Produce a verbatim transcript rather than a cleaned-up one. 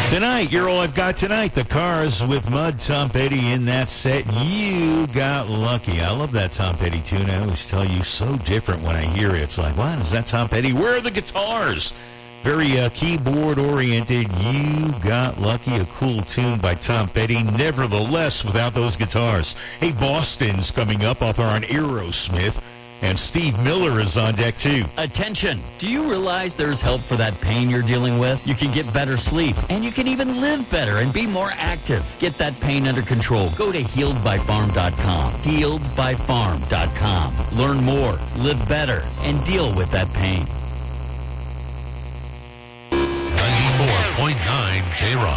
Tonight, you're all I've got tonight. The Cars with Mud, Tom Petty in that set. You got lucky. I love that Tom Petty tune. I always tell you, so different when I hear it. It's like, what is that Tom Petty? Where are the guitars? Very uh, keyboard-oriented. You got lucky. A cool tune by Tom Petty. Nevertheless, without those guitars. Hey, Boston's coming up off on Aerosmith. And Steve Miller is on deck, too. Attention! Do you realize there's help for that pain you're dealing with? You can get better sleep, and you can even live better and be more active. Get that pain under control. Go to healed by farm dot com. healed by farm dot com. Learn more, live better, and deal with that pain. ninety-four point nine K-Rock.